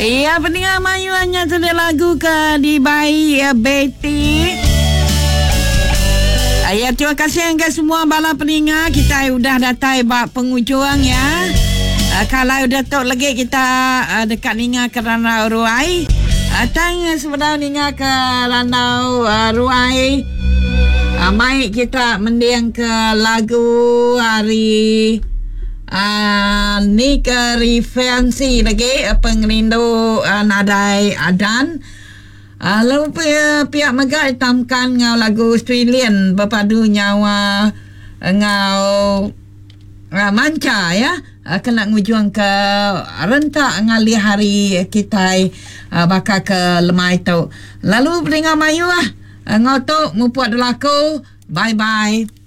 Iya, pendengar Melayu hanya sedia lagu ke di bayi Betty. Ya, terima kasih ke semua bala pendengar. Kita sudah datang bak penghujung ya. Kalau sudah tok lagi kita dekat ninga ke Ranau Ruai. Tang sebenarnya ninga ke Ranau Ruai. Mai kita mendiang ke lagu hari ni ke referensi lagi pengrindu nadai adan. Lalu pihak Megah hitamkan ngau lagu Australian berpadu nyawa ngau manca ya. Kena ngujuang ke rentak ngali hari kita bakal ke lemai tu. Lalu pendengar Melayu ngau tu mupuat delaku. Bye bye.